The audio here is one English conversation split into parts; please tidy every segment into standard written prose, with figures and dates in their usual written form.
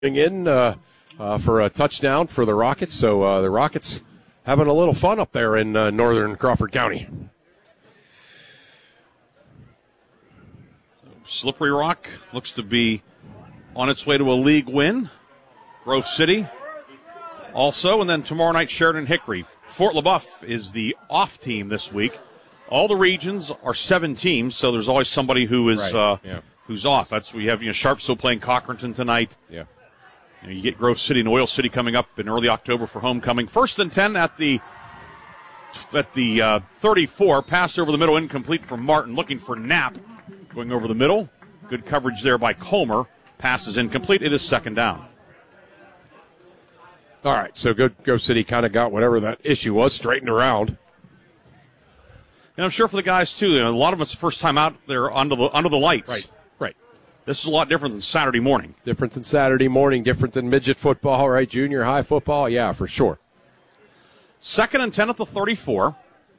in for a touchdown for the Rockets. So the Rockets having a little fun up there in northern Crawford County. Slippery Rock looks to be on its way to a league win. Grove City also, and then tomorrow night Sheridan Hickory. Fort LaBeouf is the off team this week. All the regions are 7 teams, so there's always somebody who is who's off. That's we have Sharpsville playing Cochranton tonight. Yeah. You get Grove City and Oil City coming up in early October for homecoming. 1st and 10 at the 34. Pass over the middle, incomplete from Martin. Looking for Knapp. Going over the middle. Good coverage there by Comer. Pass is incomplete. It is 2nd down. All right, so Grove City kind of got whatever that issue was straightened around. And I'm sure for the guys, too, a lot of them it's the first time out there under the lights. Right. This is a lot different than Saturday morning. Different than Saturday morning, different than midget football, right? Junior high football, yeah, for sure. 2nd and 10 at the 34.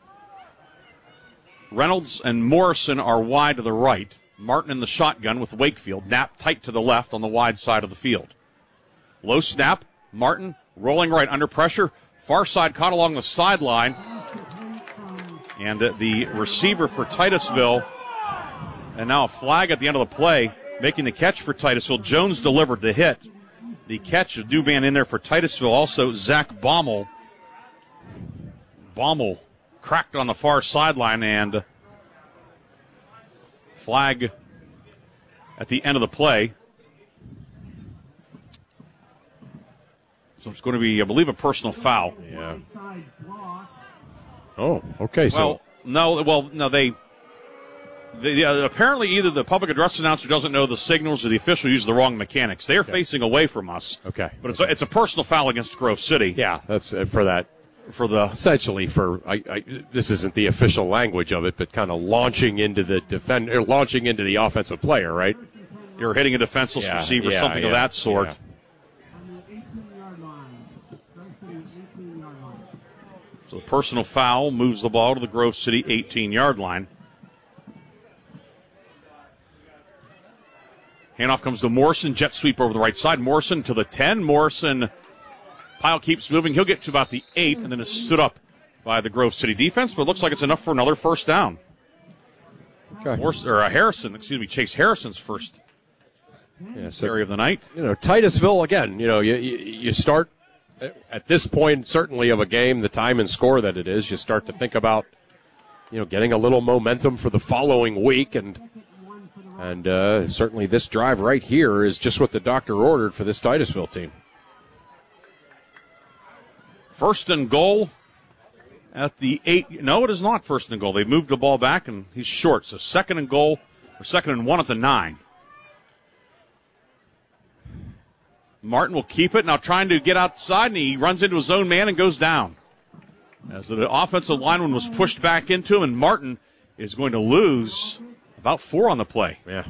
Reynolds and Morrison are wide to the right. Martin in the shotgun with Wakefield. Knapp tight to the left on the wide side of the field. Low snap. Martin rolling right under pressure. Far side caught along the sideline. And the receiver for Titusville. And now a flag at the end of the play. Making the catch for Titusville. Jones delivered the hit. The catch, a new man in there for Titusville. Also, Zach Baumel. Baumel cracked on the far sideline, and flag at the end of the play. So it's going to be, I believe, a personal foul. Yeah. Oh, okay. They apparently either the public address announcer doesn't know the signals or the official used the wrong mechanics. They are facing away from us. Okay. But it's a personal foul against Grove City. Yeah, that's for that. Essentially this isn't the official language of it, but kind of launching into the offensive player, right? You're hitting a defenseless receiver, something of that sort. Yeah. So the personal foul moves the ball to the Grove City 18-yard line. Handoff comes to Morrison, jet sweep over the right side. Morrison to the 10. Morrison, pile keeps moving. He'll get to about the 8 and then is stood up by the Grove City defense, but it looks like it's enough for another first down. Okay. Chase Harrison's first carry of the night. Titusville, again, you start at this point, certainly of a game, the time and score that it is, you start to think about, getting a little momentum for the following week, and certainly this drive right here is just what the doctor ordered for this Titusville team. 1st and goal at the 8. No, it is not 1st and goal. They moved the ball back, and he's short. So 2nd and goal, or 2nd and 1 at the 9. Martin will keep it. Now trying to get outside, and he runs into his own man and goes down. As the offensive lineman was pushed back into him, and Martin is going to lose about 4 on the play. Yeah.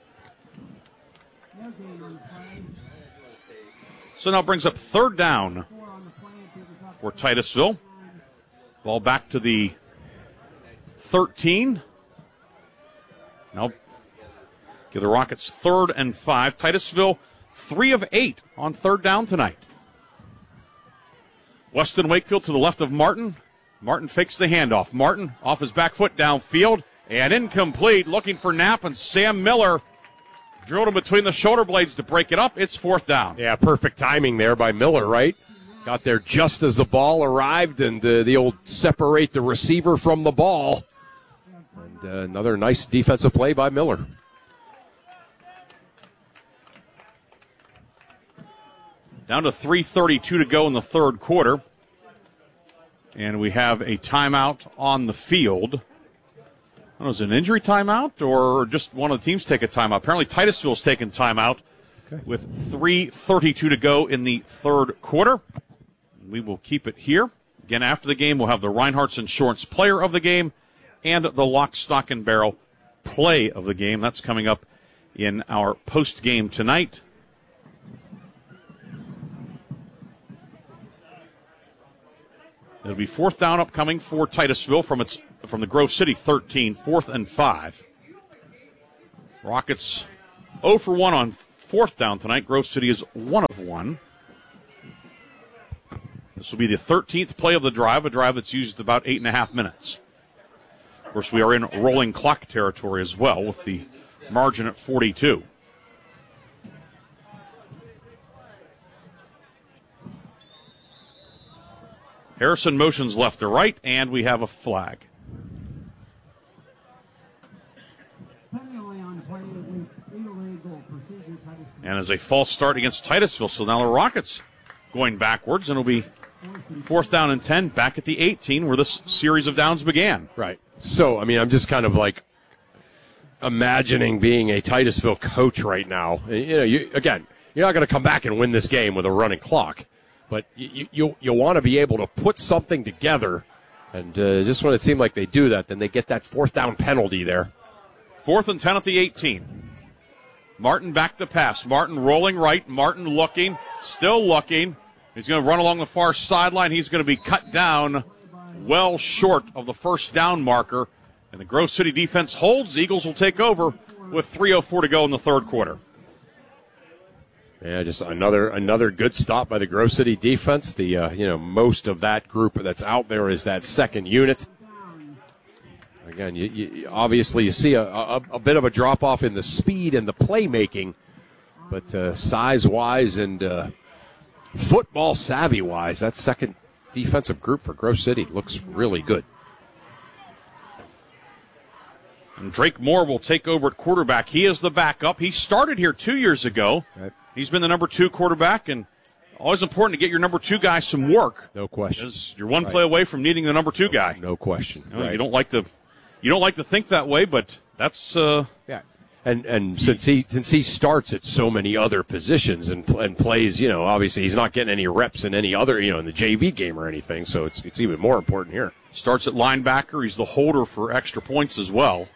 So now brings up 3rd down for Titusville. Ball back to the 13. Now give the Rockets 3rd and 5. Titusville 3 of 8 on 3rd down tonight. Weston Wakefield to the left of Martin. Martin fakes the handoff. Martin off his back foot downfield and incomplete. Looking for Knapp, and Sam Miller drilled him between the shoulder blades to break it up. It's 4th down. Yeah, perfect timing there by Miller, right? Got there just as the ball arrived, and the old separate the receiver from the ball. And another nice defensive play by Miller. Down to 3:32 to go in the 3rd quarter. And we have a timeout on the field. I don't know, is it an injury timeout or just one of the teams take a timeout? Apparently Titusville's taking timeout with 3:32 to go in the 3rd quarter. We will keep it here. Again, after the game, we'll have the Reinhardt's Insurance Player of the Game and the Lock, Stock, and Barrel Play of the Game. That's coming up in our post-game tonight. It'll be 4th down upcoming for Titusville from the Grove City 13, 4th and 5. Rockets 0 for 1 on fourth down tonight. Grove City is 1 of 1. This will be the 13th play of the drive, a drive that's used about 8.5 minutes. Of course, we are in rolling clock territory as well with the margin at 42. Harrison motions left to right, and we have a flag. And as a false start against Titusville, so now the Rockets going backwards, and it'll be fourth down and 10 back at the 18 where this series of downs began. Right. So, I mean, I'm just kind of like imagining being a Titusville coach right now. You know, you're not going to come back and win this game with a running clock. But you want to be able to put something together, and just when it seemed like they do that, then they get that fourth down penalty there. 4th and 10 at the 18. Martin back to pass. Martin rolling right. Martin looking, still looking. He's going to run along the far sideline. He's going to be cut down well short of the first down marker. And the Grove City defense holds. The Eagles will take over with 3:04 to go in the third quarter. Yeah, just another good stop by the Grove City defense. The most of that group that's out there is that second unit. Again, you obviously you see a bit of a drop off in the speed and the playmaking, but size wise and football savvy wise, that second defensive group for Grove City looks really good. And Drake Moore will take over at quarterback. He is the backup. He started here 2 years ago. Right. He's been the number 2 quarterback, and always important to get your number 2 guy some work. No question. You're one play away from needing the number 2 guy. No question. You don't like to think that way, but that's yeah. And since he starts at so many other positions and plays, obviously he's not getting any reps in any other, in the JV game or anything. So it's even more important here. Starts at linebacker. He's the holder for extra points as well.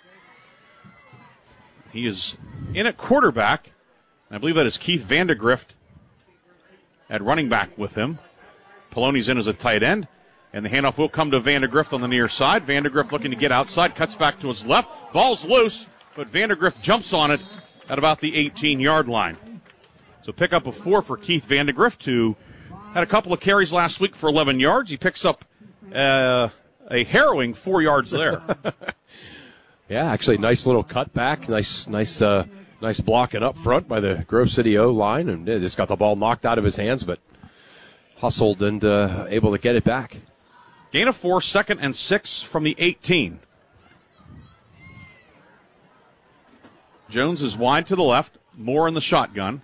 He is in at quarterback. I believe that is Keith Vandegrift at running back with him. Poloni's in as a tight end. And the handoff will come to Vandegrift on the near side. Vandegrift looking to get outside, cuts back to his left. Ball's loose, but Vandegrift jumps on it at about the 18-yard line. So pick up a 4 for Keith Vandegrift, who had a couple of carries last week for 11 yards. He picks up a harrowing 4 yards there. Yeah, actually, nice little cutback. Nice blocking up front by the Grove City O-line, and just got the ball knocked out of his hands, but hustled and able to get it back. Gain of 4, 2nd and 6 from the 18. Jones is wide to the left, Moore in the shotgun.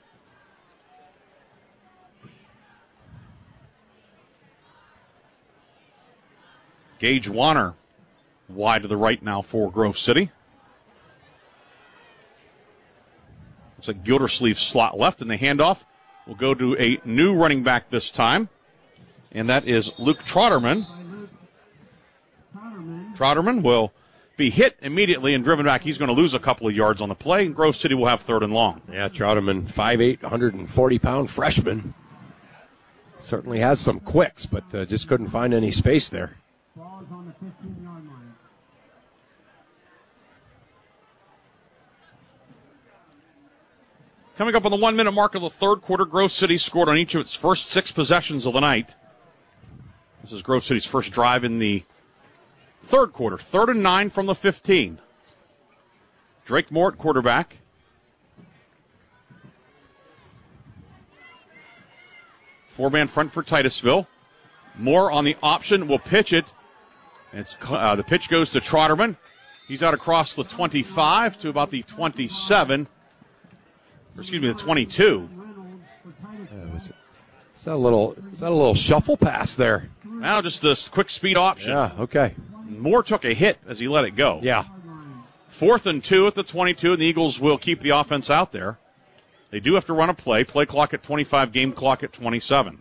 Gage Warner wide to the right now for Grove City. Looks like Gildersleeve slot left, and the handoff will go to a new running back this time, and that is Luke Trotterman. Trotterman will be hit immediately and driven back. He's going to lose a couple of yards on the play, and Grove City will have 3rd and long. Yeah, Trotterman, 5'8", 140-pound freshman. Certainly has some quicks, but just couldn't find any space there. Coming up on the 1-minute mark of the third quarter, Grove City scored on each of its first 6 possessions of the night. This is Grove City's first drive in the third quarter. 3rd and 9 from the 15. Drake Moore at quarterback. Four-man front for Titusville. Moore on the option will pitch it. The pitch goes to Trotterman. He's out across the 25 to about the 27. The 22. Is that a little shuffle pass there? Now just a quick speed option. Yeah, okay. Moore took a hit as he let it go. Yeah. 4th and 2 at the 22, and the Eagles will keep the offense out there. They do have to run a play. Play clock at 25, game clock at 27.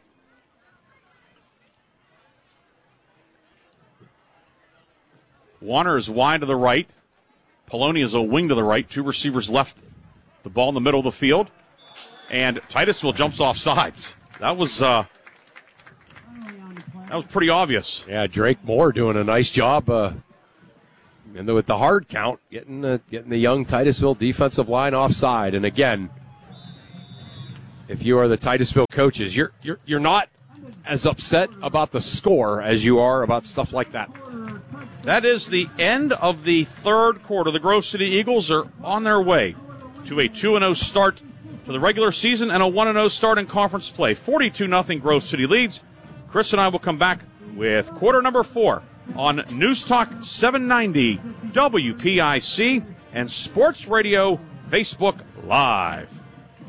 Warner is wide to the right. Poloni is a wing to the right. 2 receivers left. The ball in the middle of the field. And Titusville jumps off sides. That was pretty obvious. Yeah, Drake Moore doing a nice job and with the hard count, getting the young Titusville defensive line offside. And again, if you are the Titusville coaches, you're not as upset about the score as you are about stuff like that. That is the end of the third quarter. The Grove City Eagles are on their way to a 2-0 start to the regular season and a 1-0 start in conference play. 42-0 Grove City leads. Chris and I will come back with quarter number 4 on News Talk 790 WPIC and Sports Radio Facebook Live.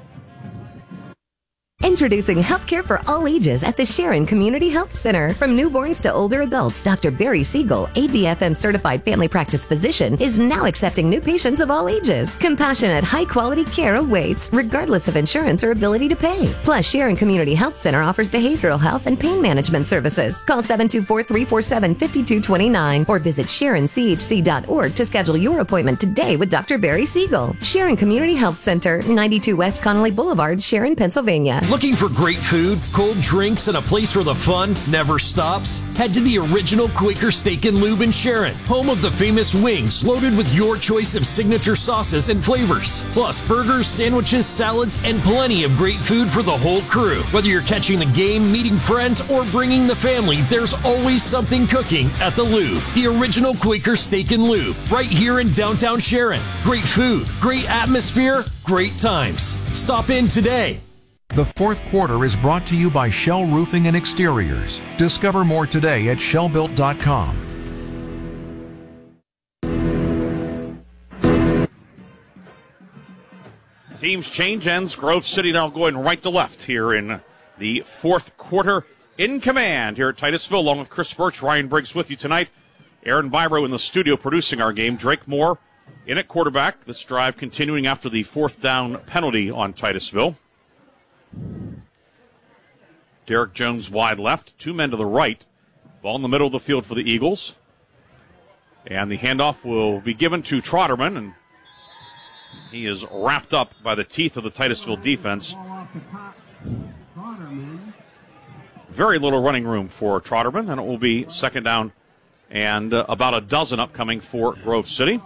Introducing healthcare for all ages at the Sharon Community Health Center. From newborns to older adults, Dr. Barry Siegel, ABFM certified family practice physician, is now accepting new patients of all ages. Compassionate, high-quality care awaits, regardless of insurance or ability to pay. Plus, Sharon Community Health Center offers behavioral health and pain management services. Call 724-347-5229 or visit SharonCHC.org to schedule your appointment today with Dr. Barry Siegel. Sharon Community Health Center, 92 West Connolly Boulevard, Sharon, Pennsylvania. Looking for great food, cold drinks, and a place where the fun never stops? Head to the original Quaker Steak and Lube in Sharon, home of the famous wings loaded with your choice of signature sauces and flavors. Plus burgers, sandwiches, salads, and plenty of great food for the whole crew. Whether you're catching the game, meeting friends, or bringing the family, there's always something cooking at the Lube. The original Quaker Steak and Lube, right here in downtown Sharon. Great food, great atmosphere, great times. Stop in today. The fourth quarter is brought to you by Shell Roofing and Exteriors. Discover more today at shellbuilt.com. Teams change ends. Grove City now going right to left here in the fourth quarter. In command here at Titusville, along with Chris Birch, Ryan Briggs with you tonight. Aaron Biro in the studio producing our game. Drake Moore in at quarterback. This drive continuing after the fourth down penalty on Titusville. Derek Jones wide left, 2 men to the right. Ball in the middle of the field for the Eagles. And the handoff will be given to Trotterman, and he is wrapped up by the teeth of the Titusville defense. Very little running room for Trotterman, and it will be second down and about a dozen upcoming for Grove City.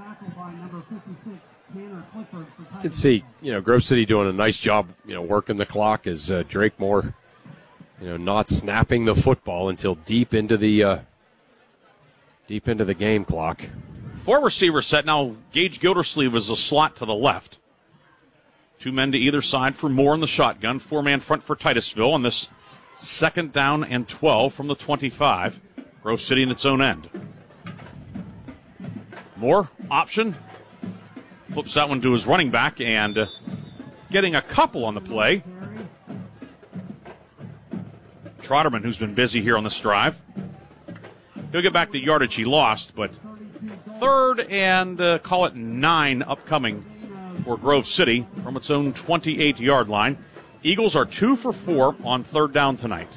You can see, Grove City doing a nice job, working the clock as Drake Moore, not snapping the football until deep into the game clock. 4 receivers set now. Gage Gildersleeve is a slot to the left. 2 men to either side for Moore in the shotgun. 4-man front for Titusville on this second down and 12 from the 25. Grove City in its own end. Moore option. Flips that one to his running back and getting a couple on the play. Trotterman, who's been busy here on this drive. He'll get back the yardage he lost, but third and call it 9 upcoming for Grove City from its own 28-yard line. Eagles are 2 for 4 on third down tonight.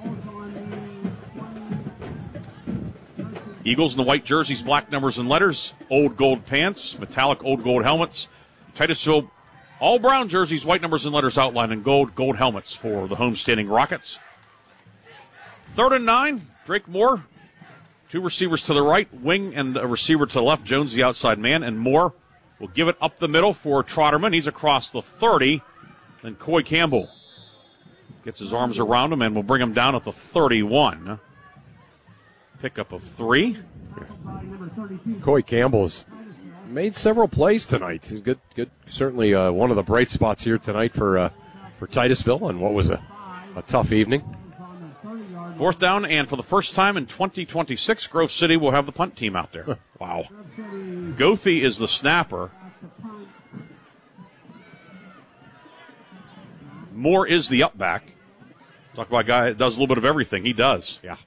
Eagles in the white jerseys, black numbers and letters, old gold pants, metallic old gold helmets. Titusville, all brown jerseys, white numbers and letters outlined in gold helmets for the homestanding Rockets. Third and 9, Drake Moore. 2 receivers to the right, wing and a receiver to the left. Jones the outside man, and Moore will give it up the middle for Trotterman. He's across the 30. Then Coy Campbell gets his arms around him and will bring him down at the 31. Pickup of 3. Coy Campbell's made several plays tonight. Good. Certainly one of the bright spots here tonight for Titusville on what was a tough evening. Fourth down, and for the first time in 2026, Grove City will have the punt team out there. Wow. Goethe is the snapper. Moore is the up back. Talk about a guy that does a little bit of everything. He does. Yeah.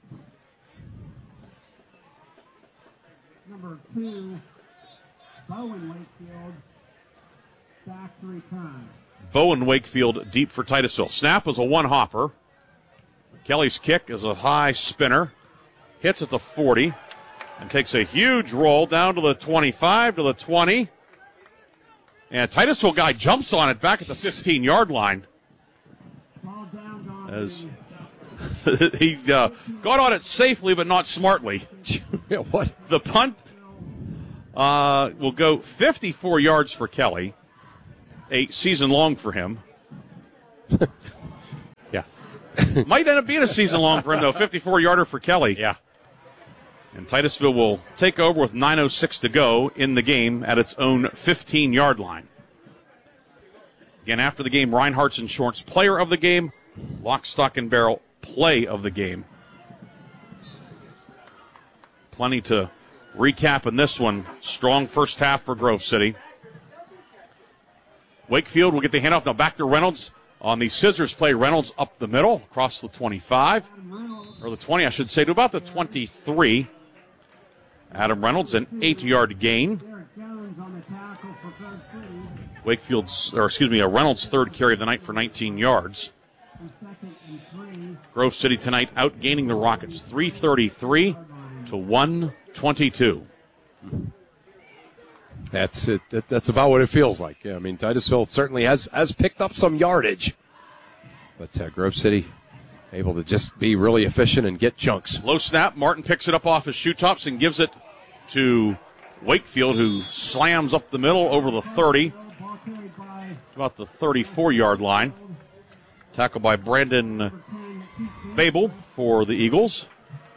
Number 2, Bowen Wakefield, back to return. Bowen Wakefield deep for Titusville. Snap is a one-hopper. Kelly's kick is a high spinner. Hits at the 40 and takes a huge roll down to the 25, to the 20. And Titusville guy jumps on it back at the 15-yard line. As he got on it safely but not smartly. What? The punt will go 54 yards for Kelly. A season long for him. Yeah. Might end up being a season-long for him, though. 54-yarder for Kelly. Yeah. And Titusville will take over with 9:06 to go in the game at its own 15-yard line. Again, after the game, Reinhardt's Insurance Player of the Game, Lock, Stock, and Barrel Play of the Game. Plenty to recap in this one. Strong first half for Grove City. Wakefield will get the handoff. Now back to Reynolds on the scissors play. Reynolds up the middle, across the 25, or the 20, I should say, to about the 23. Adam Reynolds, an 8-yard gain. Reynolds' third carry of the night for 19 yards. Grove City tonight outgaining the Rockets 333 to 122. That's it. That's about what it feels like. Yeah, I mean, Titusville certainly has picked up some yardage, but Grove City able to just be really efficient and get chunks. Low snap. Martin picks it up off his shoe tops and gives it to Wakefield, who slams up the middle over the 30, about the 34-yard line. Tackled by Brandon Babel for the Eagles.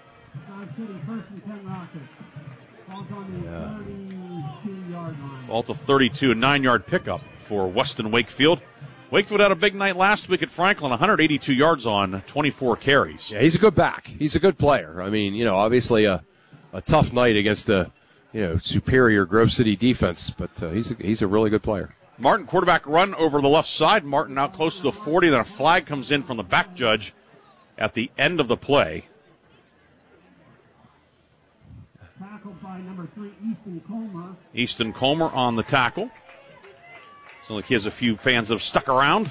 Ball to 32, a 9-yard pickup for Weston Wakefield. Wakefield had a big night last week at Franklin, 182 yards on 24 carries. Yeah, he's a good back. He's a good player. I mean, obviously a tough night against a, superior Grove City defense, but he's a really good player. Martin quarterback run over the left side. Martin out close to the 40, then a flag comes in from the back judge at the end of the play. Tackled by number 3, Easton Comer. Easton Comer on the tackle. So like he has a few fans that have stuck around.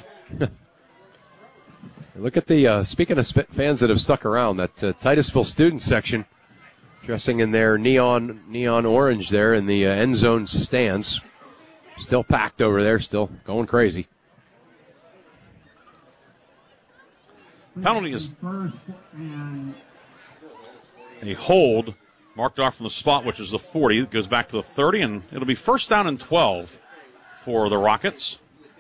Look at the, speaking of fans that have stuck around, that Titusville student section dressing in their neon orange there in the end zone stands. Still packed over there, still going crazy. Penalty is a hold marked off from the spot, which is the 40. It goes back to the 30, and it'll be first down and 12 for the Rockets.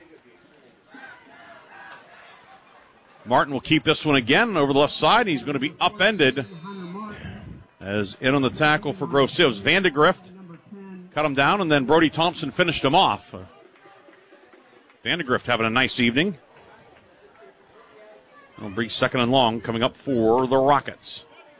Martin will keep this one again over the left side. He's going to be upended as in on the tackle for Grove City. It was Vandegrift. Cut him down, and then Brody Thompson finished him off. Vandegrift having a nice evening. It'll be second and long coming up for the Rockets.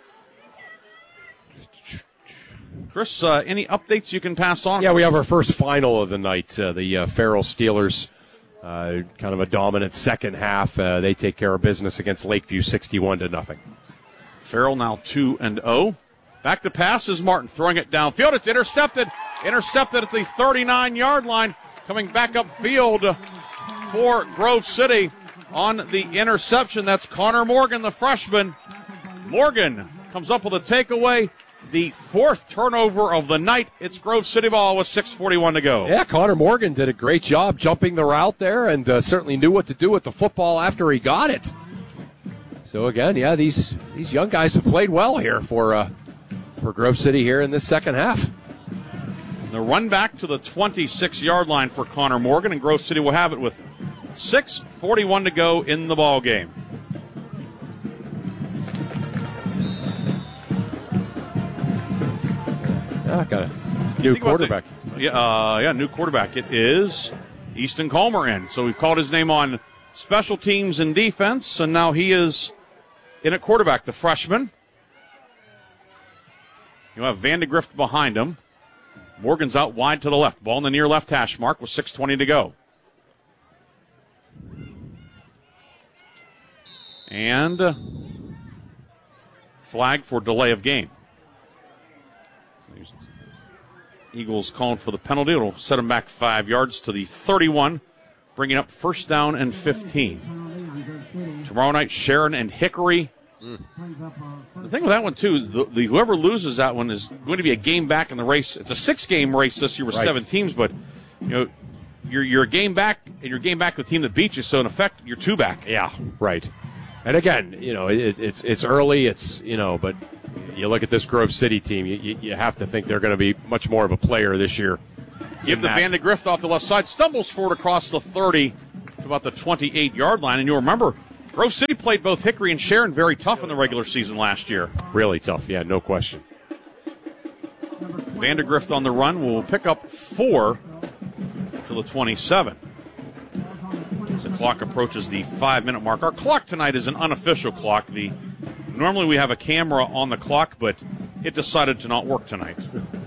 Chris, any updates you can pass on? Yeah, we have our first final of the night. The Farrell Steelers, kind of a dominant second half. They take care of business against Lakeview 61-0. Farrell now 2-0. Back to pass is Martin throwing it downfield. It's intercepted. Intercepted at the 39-yard line. Coming back upfield for Grove City on the interception. That's Connor Morgan, the freshman. Morgan comes up with a takeaway. The fourth turnover of the night. It's Grove City ball with 6:41 to go. Yeah, Connor Morgan did a great job jumping the route there and certainly knew what to do with the football after he got it. So again, yeah, these young guys have played well here for Grove City here in this second half. The run back to the 26-yard line for Connor Morgan, and Grove City will have it with 6:41 to go in the ball game. Yeah, got a new quarterback. New quarterback. It is Easton Comer in. So we've called his name on special teams and defense, and now he is in at quarterback, the freshman. You have Vandegrift behind him. Morgan's out wide to the left. Ball in the near left hash mark with 6:20 to go. And flag for delay of game. Eagles calling for the penalty. It'll set them back 5 yards to the 31, bringing up first down and 15. Tomorrow night, Sharon and Hickory. The thing with that one, too, is whoever loses that one is going to be a game back in the race. It's a 6-game race this year with 7 teams, but you're a game back, and you're game back the team that beat you, so in effect, you're 2 back. Yeah, right. And again, it's early, but you look at this Grove City team, you have to think they're going to be much more of a player this year. Give the Vandegrift off the left side, stumbles forward across the 30, to about the 28-yard line. And you'll remember, Grove City played both Hickory and Sharon very tough in the regular season last year. Really tough, yeah, no question. Vandergrift on the run will pick up 4 to the 27. As the clock approaches the 5-minute mark. Our clock tonight is an unofficial clock. Normally we have a camera on the clock, but it decided to not work tonight.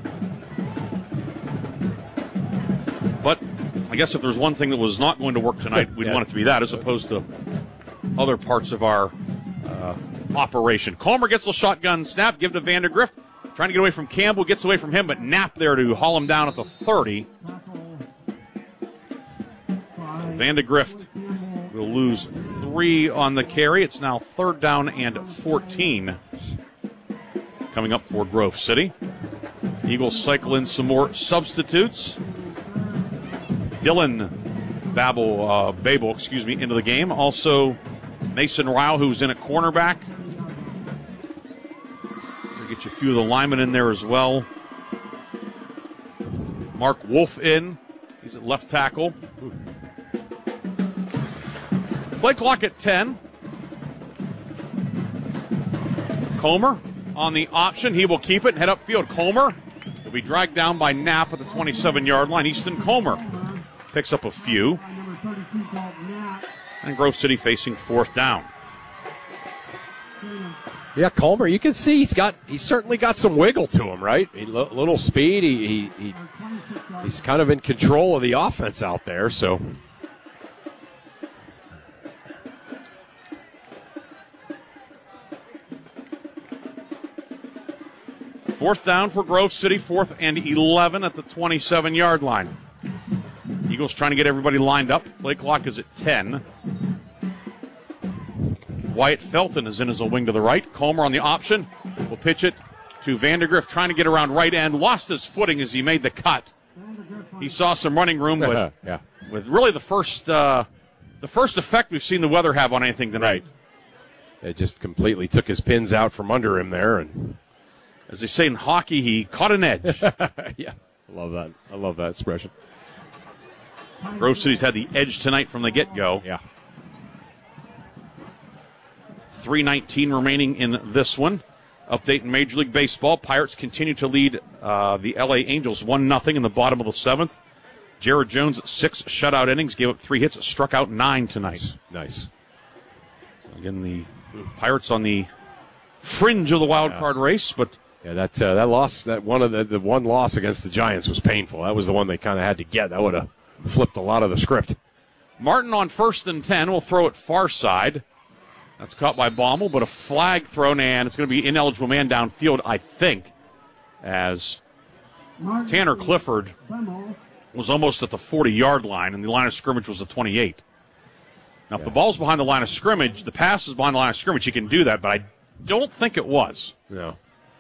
But I guess if there's one thing that was not going to work tonight, we'd want it to be that, as opposed to other parts of our operation. Comer gets the shotgun snap, give to Vandergrift. Trying to get away from Campbell, gets away from him, but Knapp there to haul him down at the 30. Vandegrift will lose 3 on the carry. It's now 3rd down and 14 coming up for Grove City. Eagles cycle in some more substitutes. Dylan Babel, into the game. Also, Mason Rao, who's in at cornerback. We'll get you a few of the linemen in there as well. Mark Wolf in. He's at left tackle. Play clock at 10. Comer on the option. He will keep it and head upfield. Comer will be dragged down by Knapp at the 27-yard line. Easton Comer picks up a few. And Grove City facing 4th down. Yeah, Comer, you can see he's certainly got some wiggle to him, right? A little speed. He's kind of in control of the offense out there, so. Fourth down for Grove City, 4th and 11 at the 27-yard line. Eagles trying to get everybody lined up. Play clock is at 10. Wyatt Felton is in as a wing to the right. Comer on the option. Will pitch it to Vandergrift, trying to get around right end. Lost his footing as he made the cut. He saw some running room, but yeah. With really the first effect we've seen the weather have on anything tonight. It just completely took his pins out from under him there, and as they say in hockey, he caught an edge. Yeah, I love that. I love that expression. Grove City's had the edge tonight from the get-go. Yeah. 3:19 remaining in this one. Update in Major League Baseball. Pirates continue to lead the LA Angels 1-0 in the bottom of the 7th. Jared Jones, 6 shutout innings, gave up 3 hits, struck out 9 tonight. Nice. Again, the Pirates on the fringe of the wild card race, but yeah, that loss, that one of the one loss against the Giants was painful. That was the one they kind of had to get. That would have flipped a lot of the script. Martin on 1st and 10 will throw it far side. That's caught by Baumel, but a flag thrown, and it's going to be ineligible man downfield, I think, as Tanner Clifford was almost at the 40-yard line, and the line of scrimmage was the 28. Now, if the ball's behind the line of scrimmage, the pass is behind the line of scrimmage, he can do that, but I don't think it was. No.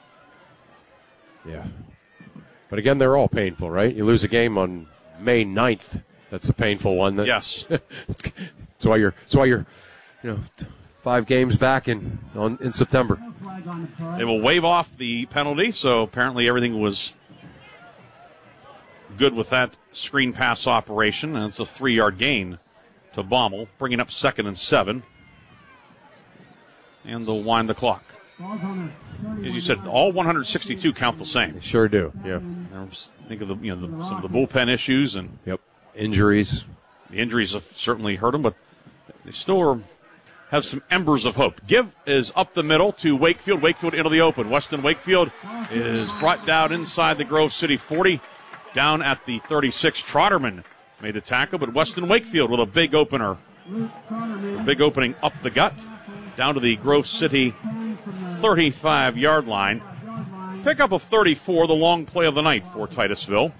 Yeah. But again, they're all painful, right? You lose a game on May 9th. That's a painful one. Yes. That's why you're 5 games back in September. They will waive off the penalty, so apparently everything was good with that screen pass operation, and it's a 3-yard gain to Baumel, bringing up 2nd and 7. And they'll wind the clock. As you said, all 162 count the same. They sure do, yeah. Think of some of the bullpen issues and injuries. The injuries have certainly hurt them, but they still have some embers of hope. Give is up the middle to Wakefield. Wakefield into the open. Weston Wakefield is brought down inside the Grove City 40, down at the 36. Trotterman made the tackle, but Weston Wakefield with a big opener. A big opening up the gut, down to the Grove City 35-yard line. Pickup of 34, the long play of the night for Titusville.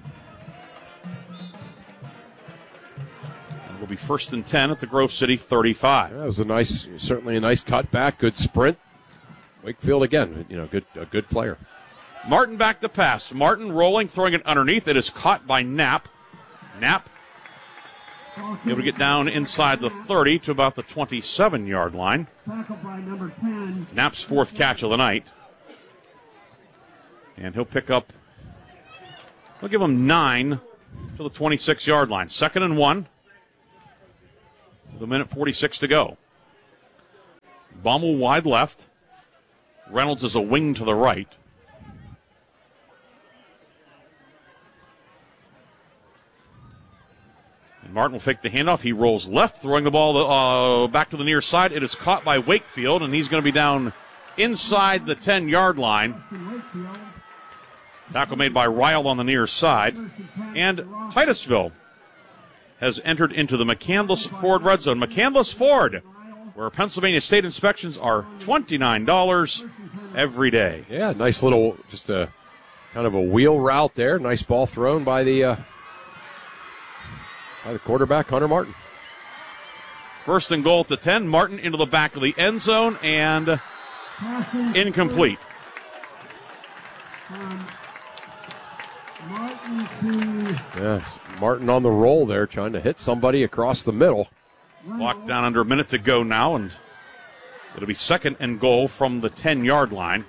It will be 1st and 10 at the Grove City 35. That was certainly a nice cutback, good sprint. Wakefield again, a good player. Martin back to pass. Martin rolling, throwing it underneath. It is caught by Knapp. Knapp able to get down inside the 30 to about the 27-yard line. Knapp's 4th catch of the night. And he'll pick up, they'll give him 9 to the 26-yard line. 2nd and 1. with 1:46 to go. Baumel wide left. Reynolds is a wing to the right. And Martin will fake the handoff. He rolls left, throwing the ball back to the near side. It is caught by Wakefield, and he's going to be down inside the 10-yard line. Tackle made by Ryle on the near side. And Titusville has entered into the McCandless Ford red zone. McCandless Ford, where Pennsylvania State inspections are $29 every day. Yeah, nice little, just a kind of a wheel route there. Nice ball thrown by the quarterback, Hunter Martin. First and goal at the 10. Martin into the back of the end zone and incomplete. Yes, Martin on the roll there, trying to hit somebody across the middle. Clock down under a minute to go now, and it'll be second and goal from the 10-yard line.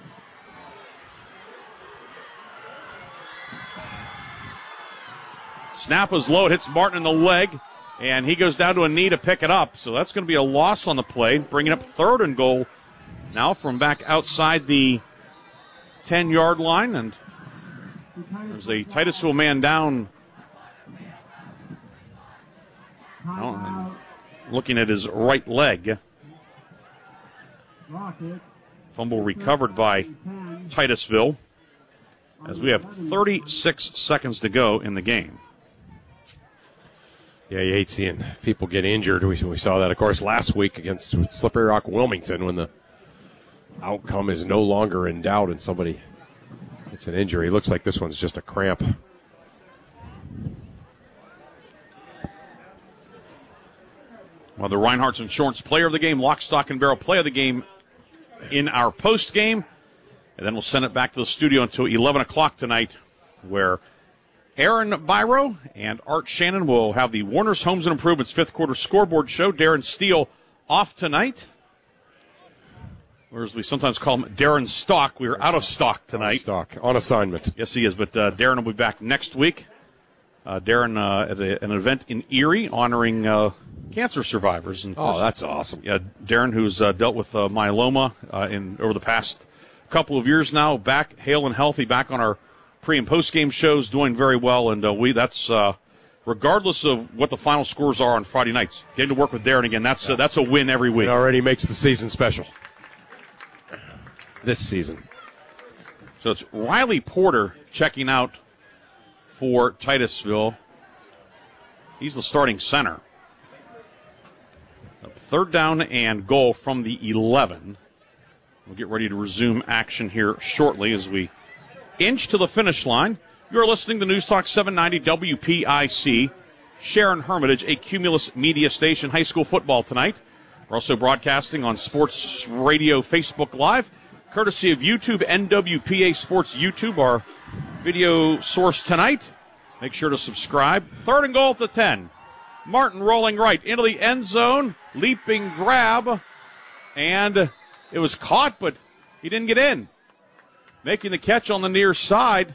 Snap is low. It hits Martin in the leg, and he goes down to a knee to pick it up. So that's going to be a loss on the play, bringing up third and goal now from back outside the 10-yard line. And there's a Titusville man down. Looking at his right leg. Fumble recovered by Titusville as we have 36 seconds to go in the game. Yeah, you hate seeing people get injured. We saw that, of course, last week against Slippery Rock Wilmington when the outcome is no longer in doubt and somebody gets an injury. It looks like this one's just a cramp. Well, the Reinhardt's Insurance player of the game, lock, stock, and barrel play of the game in our post game. And then we'll send it back to the studio until 11 o'clock tonight, where Aaron Byro and Art Shannon will have the Warner's Homes and Improvements fifth quarter scoreboard show. Darren Steele off tonight. Or as we sometimes call him, Darren Stock. We are out of stock tonight. On assignment. Yes, he is, but Darren will be back next week. Darren at an event in Erie honoring cancer survivors. And that's awesome. Yeah, Darren, who's dealt with myeloma over the past couple of years now, back hale and healthy, back on our pre- and post-game shows, doing very well. And that's regardless of what the final scores are on Friday nights. Getting to work with Darren again, that's a win every week. It already makes the season special. This season. So it's Riley Porter checking out for Titusville. He's the starting center. Third down and goal from the 11. We'll get ready to resume action here shortly as we inch to the finish line. You're listening to News Talk 790 WPIC. Sharon Hermitage, a Cumulus media station. High school football tonight. We're also broadcasting on Sports Radio Facebook Live, courtesy of YouTube, NWPA Sports YouTube, our video source tonight. Make sure to subscribe. Third and goal at the 10. Martin rolling right into the end zone. Leaping grab. And it was caught, but he didn't get in. Making the catch on the near side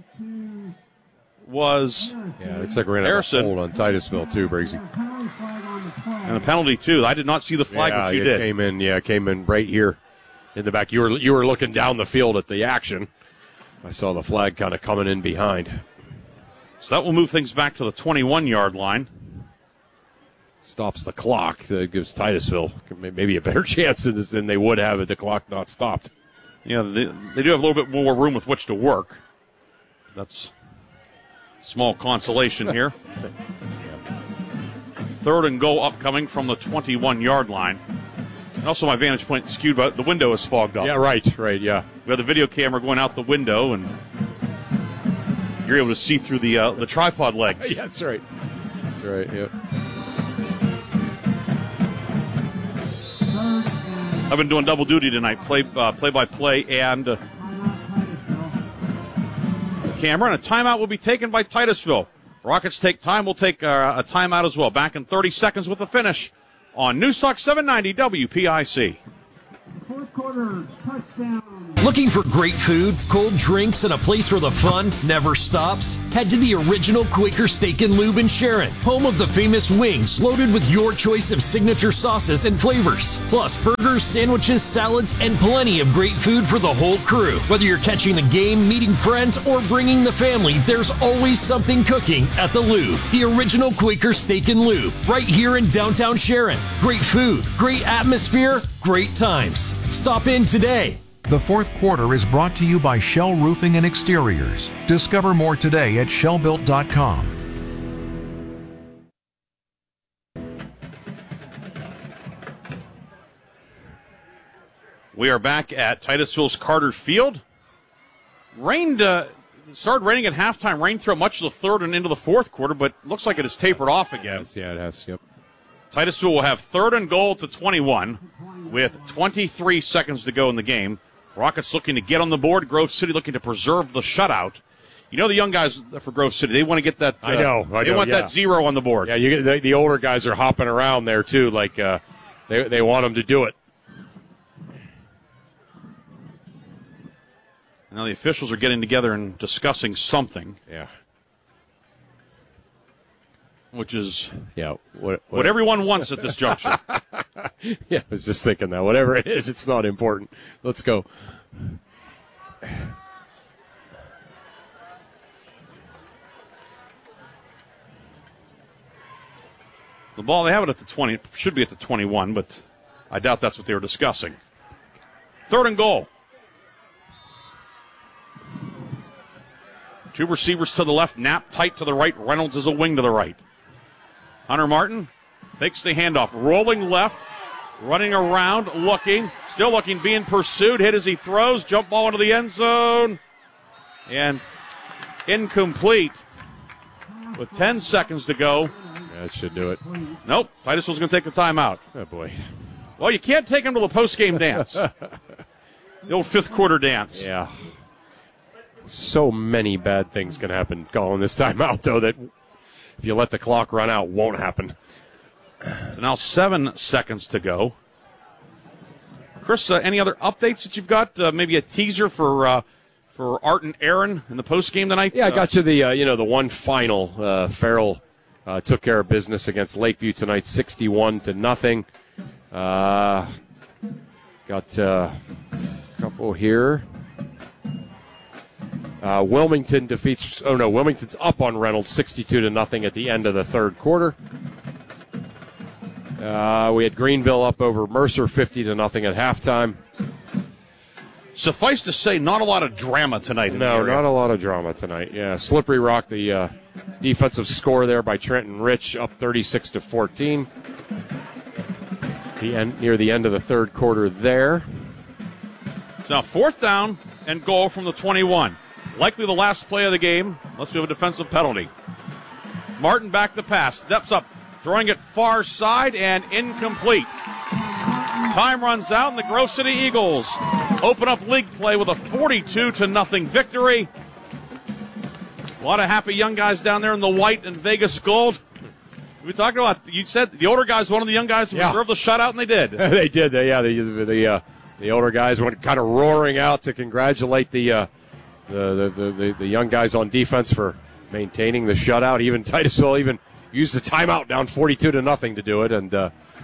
was it looks like we're going to have a hold on Titusville too, Briggsy. And a penalty too. I did not see the flag, but you did. Came in right here in the back. You were looking down the field at the action. I saw the flag kind of coming in behind. So that will move things back to the 21-yard line. Stops the clock. That gives Titusville maybe a better chance than they would have if the clock not stopped. Yeah, they do have a little bit more room with which to work. That's small consolation here. Third and goal upcoming from the 21-yard line. And also my vantage point skewed, but the window is fogged up. Yeah, right, yeah. We have the video camera going out the window, and you're able to see through the tripod legs. Yeah, that's right. That's right, yep. I've been doing double duty tonight, play-by-play and camera. And a timeout will be taken by Titusville. Rockets take time. We'll take a timeout as well. Back in 30 seconds with the finish on News Talk 790 WPIC. Fourth quarter touchdown. Looking for great food, cold drinks, and a place where the fun never stops? Head to the original Quaker Steak and Lube in Sharon, home of the famous wings loaded with your choice of signature sauces and flavors. Plus burgers, sandwiches, salads, and plenty of great food for the whole crew. Whether you're catching the game, meeting friends, or bringing the family, there's always something cooking at the Lube. The original Quaker Steak and Lube, right here in downtown Sharon. Great food, great atmosphere, great times. Stop in today. The fourth quarter is brought to you by Shell Roofing and Exteriors. Discover more today at shellbuilt.com. We are back at Titusville's Carter Field. Started raining at halftime, rained through much of the third and into the fourth quarter, but looks like it has tapered off again. Yeah, it has, yep. Titusville will have 3rd and goal to 21 with 23 seconds to go in the game. Rockets looking to get on the board. Grove City looking to preserve the shutout. You know the young guys for Grove City, they want to get that. I know. They want that 0 on the board. Yeah, you get the older guys are hopping around there too, like they want them to do it. Now the officials are getting together and discussing something. Yeah. Which is what everyone wants at this juncture. Yeah, I was just thinking that. Whatever it is, it's not important. Let's go. The ball, they have it at the 20. It should be at the 21, but I doubt that's what they were discussing. 3rd and goal. 2 receivers to the left, Knapp tight to the right, Reynolds is a wing to the right. Hunter Martin takes the handoff, rolling left, running around, still looking, being pursued, hit as he throws, jump ball into the end zone, and incomplete with 10 seconds to go. Yeah, that should do it. Nope, Titusville's going to take the timeout. Oh, boy. Well, you can't take him to the post-game dance. The old 5th quarter dance. Yeah. So many bad things can happen calling this timeout, though, that if you let the clock run out, won't happen. So now 7 seconds to go. Chris, any other updates that you've got? Maybe a teaser for Art and Aaron in the postgame tonight? Yeah, I got you the one final. Farrell took care of business against Lakeview tonight, 61-0. Got a couple here. Wilmington's up on Reynolds 62-0 at the end of the third quarter. We had Greenville up over Mercer 50-0 at halftime. Suffice to say, not a lot of drama tonight. No, not a lot of drama tonight. Yeah, Slippery Rock, the defensive score there by Trenton Rich, up 36-14. Near the end of the third quarter there. So now 4th down and goal from the 21. Likely the last play of the game, unless we have a defensive penalty. Martin back to pass, steps up, throwing it far side and incomplete. Time runs out, and the Grove City Eagles open up league play with a 42-0 victory. A lot of happy young guys down there in the white and Vegas gold. We talked about, you said the older guys wanted the young guys to reserve the shutout, and they did. They did. The older guys went kind of roaring out to congratulate the young guys on defense for maintaining the shutout. Even Titusville used the timeout down 42-0 to do it, and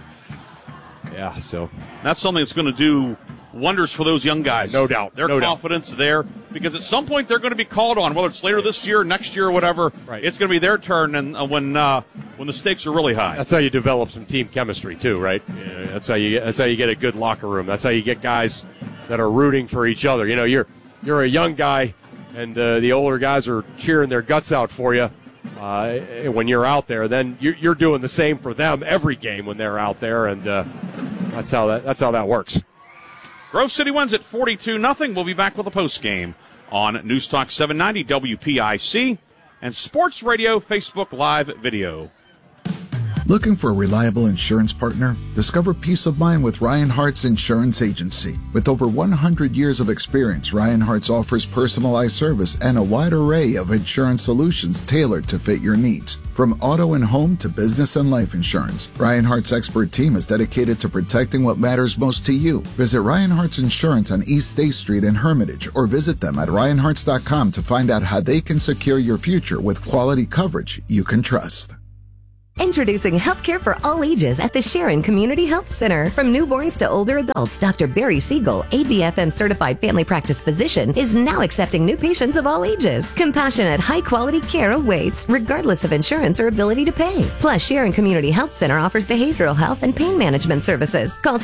so that's something that's going to do wonders for those young guys. No doubt. Their confidence there, because at some point they're going to be called on, whether it's later this year, next year, or whatever. Right. It's going to be their turn, and when the stakes are really high. That's how you develop some team chemistry too, right? Yeah, that's how you get a good locker room. That's how you get guys that are rooting for each other. You know, you're a young guy, and the older guys are cheering their guts out for you. When you're out there, then you're doing the same for them every game when they're out there, and that's how that works. Grove City wins at 42-0. We'll be back with a postgame on News Talk 790 WPIC and Sports Radio Facebook Live video. Looking for a reliable insurance partner? Discover peace of mind with Ryan Hart's Insurance Agency. With over 100 years of experience, Ryan Hart's offers personalized service and a wide array of insurance solutions tailored to fit your needs. From auto and home to business and life insurance, Ryan Hart's expert team is dedicated to protecting what matters most to you. Visit Ryan Hart's Insurance on East State Street in Hermitage or visit them at ryanharts.com to find out how they can secure your future with quality coverage you can trust. Introducing healthcare for all ages at the Sharon Community Health Center. From newborns to older adults, Dr. Barry Siegel, ABFM certified family practice physician, is now accepting new patients of all ages. Compassionate, high-quality care awaits, regardless of insurance or ability to pay. Plus, Sharon Community Health Center offers behavioral health and pain management services. Call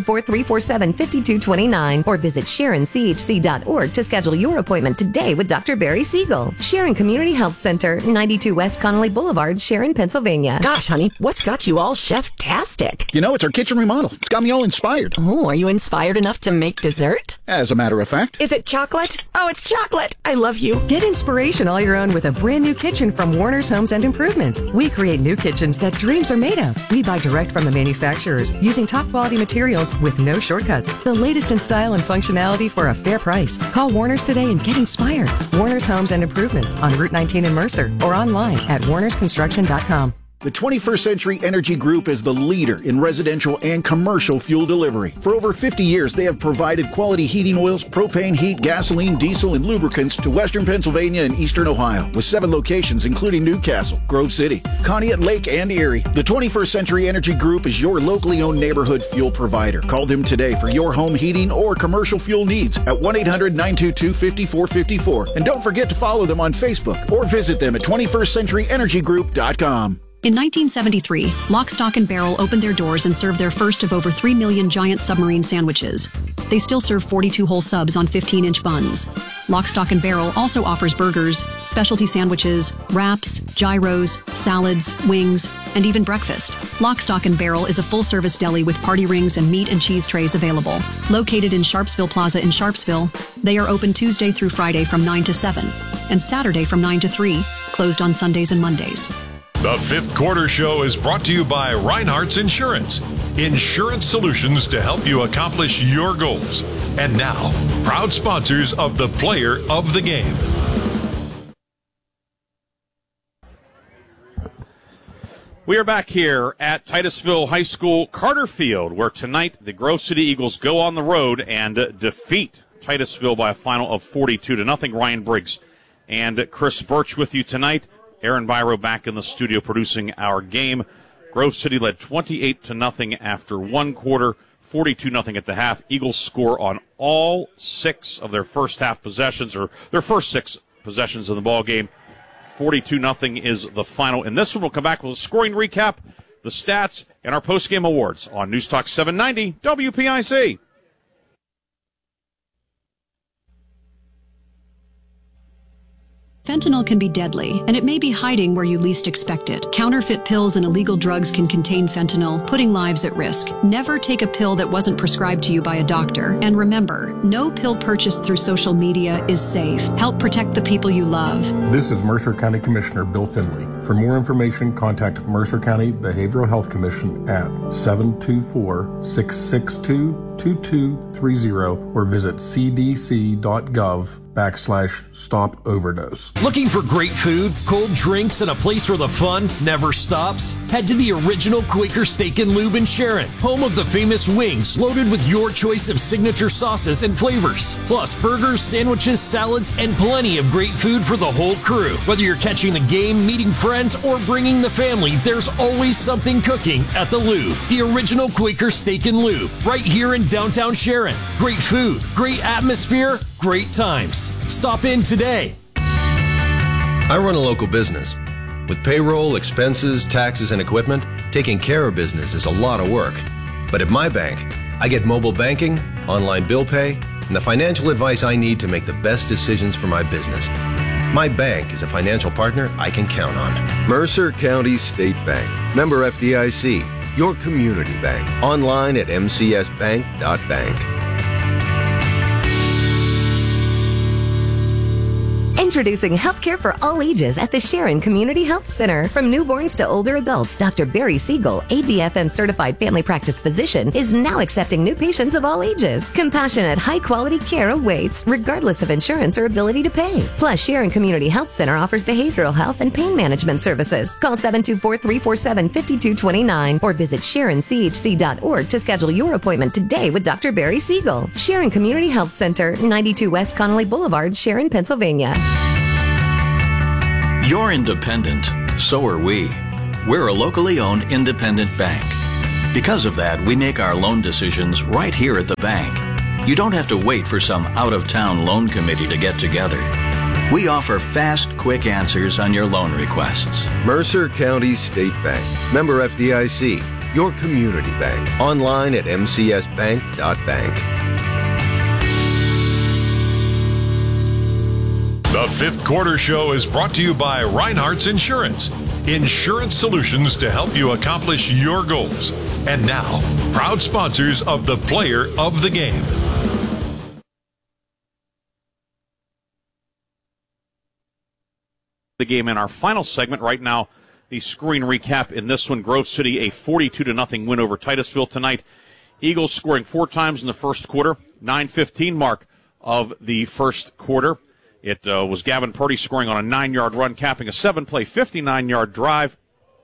724-347-5229 or visit SharonCHC.org to schedule your appointment today with Dr. Barry Siegel. Sharon Community Health Center, 92 West Connolly Boulevard, Sharon, Pennsylvania. Gosh, honey, what's got you all chef-tastic? You know, it's our kitchen remodel. It's got me all inspired. Oh, are you inspired enough to make dessert? As a matter of fact. Is it chocolate? Oh, it's chocolate. I love you. Get inspiration all your own with a brand new kitchen from Warner's Homes and Improvements. We create new kitchens that dreams are made of. We buy direct from the manufacturers using top quality materials with no shortcuts. The latest in style and functionality for a fair price. Call Warner's today and get inspired. Warner's Homes and Improvements on Route 19 in Mercer or online at warnersconstruction.com. The 21st Century Energy Group is the leader in residential and commercial fuel delivery. For over 50 years, they have provided quality heating oils, propane heat, gasoline, diesel, and lubricants to Western Pennsylvania and Eastern Ohio, with 7 locations including Newcastle, Grove City, Conneaut Lake, and Erie. The 21st Century Energy Group is your locally owned neighborhood fuel provider. Call them today for your home heating or commercial fuel needs at 1-800-922-5454. And don't forget to follow them on Facebook or visit them at 21stCenturyEnergyGroup.com. In 1973, Lock, Stock, and Barrel opened their doors and served their first of over 3 million giant submarine sandwiches. They still serve 42 whole subs on 15-inch buns. Lock, Stock, and Barrel also offers burgers, specialty sandwiches, wraps, gyros, salads, wings, and even breakfast. Lock, Stock, and Barrel is a full-service deli with party rings and meat and cheese trays available. Located in Sharpsville Plaza in Sharpsville, they are open Tuesday through Friday from 9 to 7 and Saturday from 9 to 3, closed on Sundays and Mondays. The Fifth Quarter Show is brought to you by Reinhardt's Insurance. Insurance solutions to help you accomplish your goals. And now, proud sponsors of the Player of the Game. We are back here at Titusville High School, Carter Field, where tonight the Grove City Eagles go on the road and defeat Titusville by a final of 42-0. Ryan Briggs and Chris Birch with you tonight. Aaron Biro back in the studio producing our game. Grove City led 28-0 after one quarter, 42-0 at the half. Eagles score on all 6 of their first half possessions, or their first 6 possessions in the ball game. 42-0 is the final. And this one will come back with a scoring recap, the stats, and our post-game awards on News Talk 790 WPIC. Fentanyl can be deadly, and it may be hiding where you least expect it. Counterfeit pills and illegal drugs can contain fentanyl, putting lives at risk. Never take a pill that wasn't prescribed to you by a doctor. And remember, no pill purchased through social media is safe. Help protect the people you love. This is Mercer County Commissioner Bill Finley. For more information, contact Mercer County Behavioral Health Commission at 724-662-2230 or visit cdc.gov/stop overdose. Looking for great food, cold drinks, and a place where the fun never stops? Head to the original Quaker Steak and Lube in Sharon, home of the famous wings loaded with your choice of signature sauces and flavors. Plus burgers, sandwiches, salads, and plenty of great food for the whole crew. Whether you're catching the game, meeting friends, or bringing the family, there's always something cooking at the Lube. The original Quaker Steak and Lube, right here in downtown Sharon. Great food, great atmosphere, great times. Stop in today. I run a local business. With payroll, expenses, taxes, and equipment, taking care of business is a lot of work. But at my bank, I get mobile banking, online bill pay, and the financial advice I need to make the best decisions for my business. My bank is a financial partner I can count on. Mercer County State Bank. Member FDIC. Your community bank. Online at mcsbank.bank. Introducing Healthcare for All Ages at the Sharon Community Health Center. From newborns to older adults, Dr. Barry Siegel, ABFM certified family practice physician, is now accepting new patients of all ages. Compassionate, high-quality care awaits, regardless of insurance or ability to pay. Plus, Sharon Community Health Center offers behavioral health and pain management services. Call 724-347-5229 or visit SharonCHC.org to schedule your appointment today with Dr. Barry Siegel. Sharon Community Health Center, 92 West Connolly Boulevard, Sharon, Pennsylvania. You're independent. So are we. We're a locally owned independent bank. Because of that, we make our loan decisions right here at the bank. You don't have to wait for some out-of-town loan committee to get together. We offer fast, quick answers on your loan requests. Mercer County State Bank. Member FDIC. Your community bank. Online at mcsbank.bank. The Fifth Quarter Show is brought to you by Reinhardt's Insurance. Insurance solutions to help you accomplish your goals. And now, proud sponsors of the Player of the Game. The game in our final segment right now. The scoring recap in this one: Grove City a 42-0 win over Titusville tonight. Eagles scoring 4 times in the first quarter. 9:15 mark of the first quarter. It was Gavin Purdy scoring on a 9-yard run, capping a 7-play, 59-yard drive.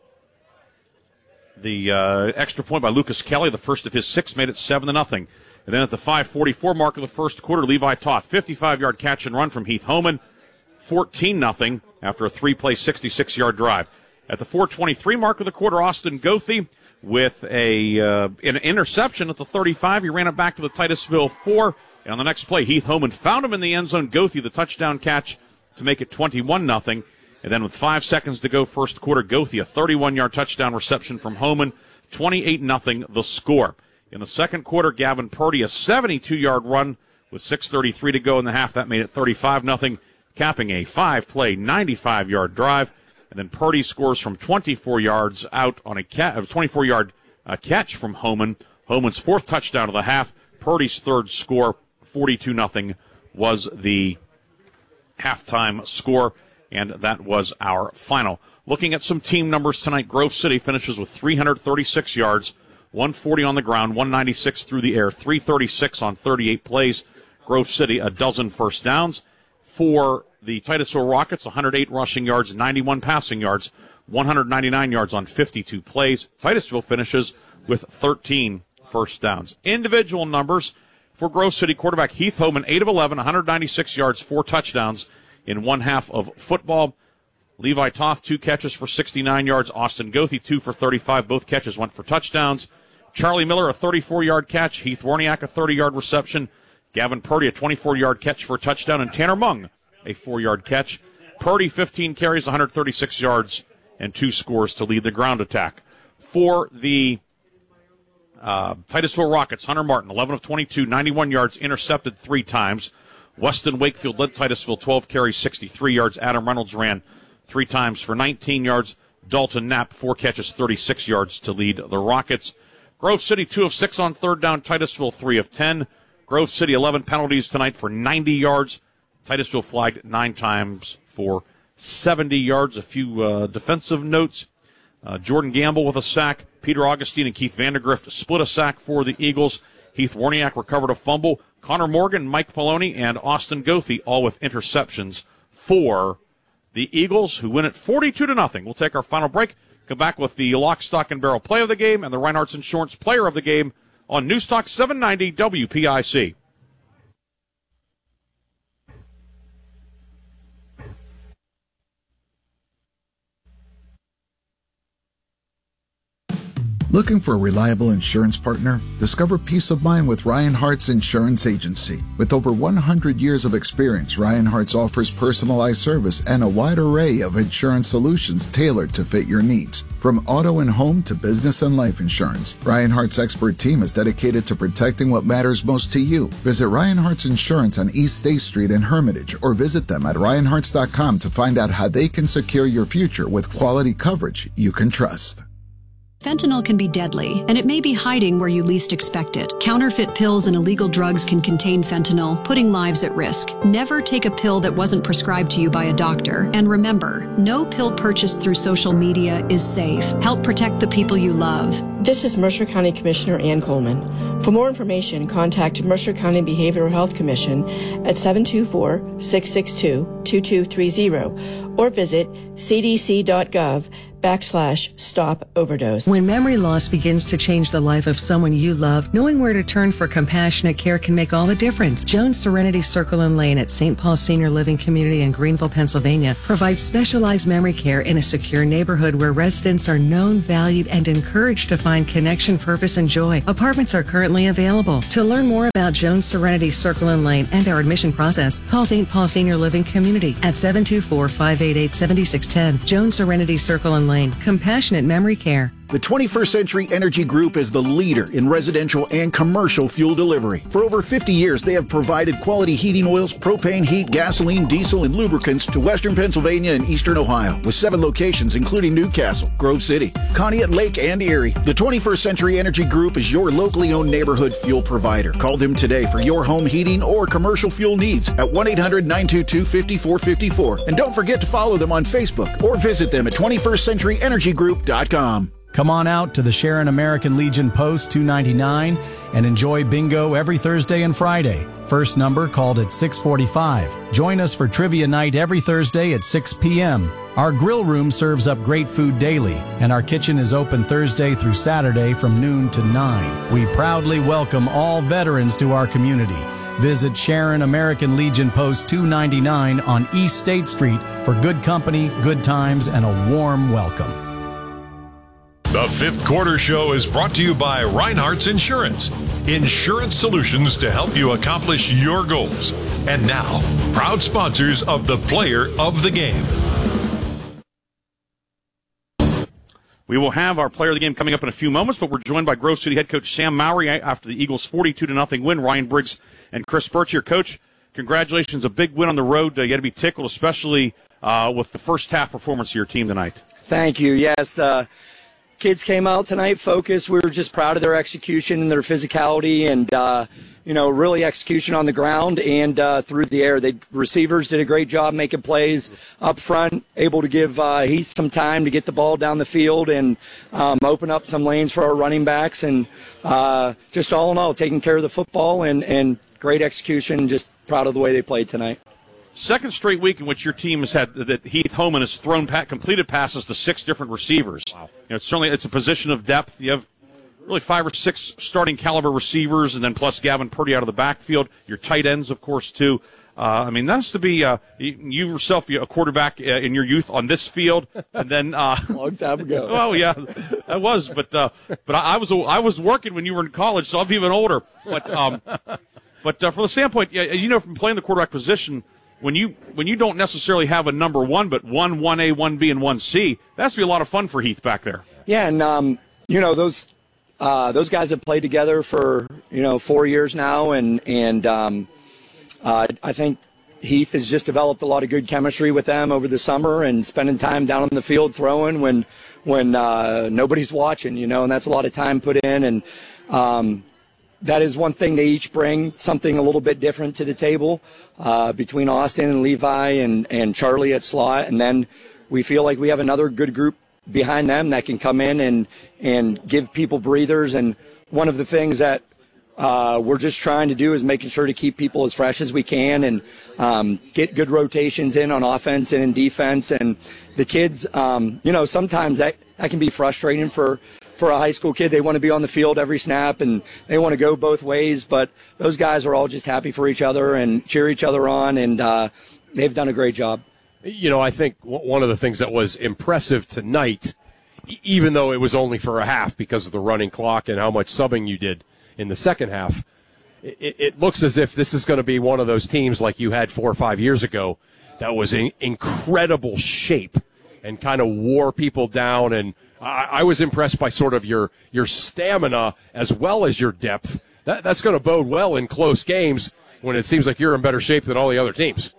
The extra point by Lucas Kelly, the first of his 6, made it 7-0. And then at the 5:44 mark of the first quarter, Levi Toth, 55-yard catch and run from Heath Homan, 14-0 after a 3-play, 66-yard drive. At the 4:23 mark of the quarter, Austin Goethe with an interception at the 35. He ran it back to the Titusville 4. And on the next play, Heath Homan found him in the end zone. Goethe, the touchdown catch to make it 21-0. And then with 5 seconds to go, first quarter, Goethe, a 31-yard touchdown reception from Homan, 28-0 the score. In the second quarter, Gavin Purdy, a 72-yard run with 6:33 to go in the half. That made it 35-0, capping a 5-play, 95-yard drive. And then Purdy scores from 24 yards out on a 24-yard catch from Homan. Homan's fourth touchdown of the half. Purdy's third score. 42-0 was the halftime score, and that was our final. Looking at some team numbers tonight, Grove City finishes with 336 yards, 140 on the ground, 196 through the air, 336 on 38 plays. Grove City, a dozen first downs. For the Titusville Rockets, 108 rushing yards, 91 passing yards, 199 yards on 52 plays. Titusville finishes with 13 first downs. Individual numbers for Grove City: quarterback Heath Homan, 8 of 11, 196 yards, 4 touchdowns in one half of football. Levi Toth, 2 catches for 69 yards. Austin Goethe, 2 for 35. Both catches went for touchdowns. Charlie Miller, a 34-yard catch. Heath Warniak, a 30-yard reception. Gavin Purdy, a 24-yard catch for a touchdown. And Tanner Mung, a 4-yard catch. Purdy, 15 carries, 136 yards, and 2 scores to lead the ground attack. For the Titusville Rockets, Hunter Martin, 11 of 22, 91 yards, intercepted 3 times. Weston Wakefield led Titusville, 12 carries, 63 yards. Adam Reynolds ran 3 times for 19 yards. Dalton Knapp, 4 catches, 36 yards to lead the Rockets. Grove City, 2 of 6 on third down. Titusville, 3 of 10. Grove City, 11 penalties tonight for 90 yards. Titusville flagged 9 times for 70 yards. A few defensive notes. Jordan Gamble with a sack. Peter Augustine and Keith Vandergrift split a sack for the Eagles. Heath Warniak recovered a fumble. Connor Morgan, Mike Poloni, and Austin Goethe all with interceptions for the Eagles, who win it 42-0. We'll take our final break. Come back with the Lock, Stock, and Barrel Play of the Game and the Reinhardt's Insurance Player of the Game on Newstalk 790 WPIC. Looking for a reliable insurance partner? Discover peace of mind with Reinhardt's Insurance Agency. With over 100 years of experience, Reinhardt's offers personalized service and a wide array of insurance solutions tailored to fit your needs. From auto and home to business and life insurance, Reinhardt's expert team is dedicated to protecting what matters most to you. Visit Reinhardt's Insurance on East State Street in Hermitage or visit them at Reinhardt's.com to find out how they can secure your future with quality coverage you can trust. Fentanyl can be deadly, and it may be hiding where you least expect it. Counterfeit pills and illegal drugs can contain fentanyl, putting lives at risk. Never take a pill that wasn't prescribed to you by a doctor. And remember, no pill purchased through social media is safe. Help protect the people you love. This is Mercer County Commissioner Ann Coleman. For more information, contact Mercer County Behavioral Health Commission at 724-662-2230 or visit cdc.gov/stop overdose. When memory loss begins to change the life of someone you love, knowing where to turn for compassionate care can make all the difference. Jones Serenity Circle and Lane at St. Paul Senior Living Community in Greenville, Pennsylvania provides specialized memory care in a secure neighborhood where residents are known, valued, and encouraged to find connection, purpose, and joy. Apartments are currently available. To learn more about Jones Serenity Circle and Lane and our admission process, call St. Paul Senior Living Community at 724-588-7610. Jones Serenity Circle and Lane. Compassionate memory care. The 21st Century Energy Group is the leader in residential and commercial fuel delivery. For over 50 years, they have provided quality heating oils, propane, heat, gasoline, diesel, and lubricants to Western Pennsylvania and Eastern Ohio, with 7 locations including Newcastle, Grove City, Conneaut Lake, and Erie. The 21st Century Energy Group is your locally owned neighborhood fuel provider. Call them today for your home heating or commercial fuel needs at 1-800-922-5454. And don't forget to follow them on Facebook or visit them at 21stcenturyenergygroup.com. Come on out to the Sharon American Legion Post 299 and enjoy bingo every Thursday and Friday. First number called at 6:45. Join us for trivia night every Thursday at 6 p.m. Our grill room serves up great food daily, and our kitchen is open Thursday through Saturday from noon to 9. We proudly welcome all veterans to our community. Visit Sharon American Legion Post 299 on East State Street for good company, good times, and a warm welcome. The Fifth Quarter Show is brought to you by Reinhardt's Insurance. Insurance solutions to help you accomplish your goals. And now, proud sponsors of the Player of the Game. We will have our Player of the Game coming up in a few moments, but we're joined by Grove City head coach Sam Mowry after the Eagles' 42-0 win. Ryan Briggs and Chris Birch here. Coach, congratulations. A big win on the road. You got to be tickled, especially with the first half performance of your team tonight. Thank you. Yes, the kids came out tonight focused. We were just proud of their execution and their physicality and, really execution on the ground and through the air. The receivers did a great job making plays up front, able to give Heath some time to get the ball down the field and open up some lanes for our running backs. And just all in all, taking care of the football and great execution. Just proud of the way they played tonight. Second straight week in which your team has had that Heath Homan has thrown completed passes to 6 different receivers. Wow. It's a position of depth. You have really 5 or 6 starting caliber receivers, and then plus Gavin Purdy out of the backfield. Your tight ends, of course, too. That has to be you yourself, a quarterback in your youth on this field, and then long time ago. Oh yeah, that was. But I was working when you were in college, so I'm even older. But from the standpoint, from playing the quarterback position. When you don't necessarily have a number one, but 1A, 1B, and 1C, that has to be a lot of fun for Heath back there. Yeah, and those guys have played together for 4 years now, and I think Heath has just developed a lot of good chemistry with them over the summer and spending time down on the field throwing when nobody's watching, and that's a lot of time put in and. That is one thing they each bring, something a little bit different to the table between Austin and Levi and Charlie at slot. And then we feel like we have another good group behind them that can come in and give people breathers. And one of the things that we're just trying to do is making sure to keep people as fresh as we can and get good rotations in on offense and in defense. And the kids, sometimes that can be frustrating for a high school kid. They want to be on the field every snap and they want to go both ways, but those guys are all just happy for each other and cheer each other on, and they've done a great job. I think one of the things that was impressive tonight, even though it was only for a half because of the running clock and how much subbing you did in the second half, it looks as if this is going to be one of those teams like you had 4 or 5 years ago that was in incredible shape and kind of wore people down. And I was impressed by sort of your stamina as well as your depth. That's going to bode well in close games when it seems like you're in better shape than all the other teams.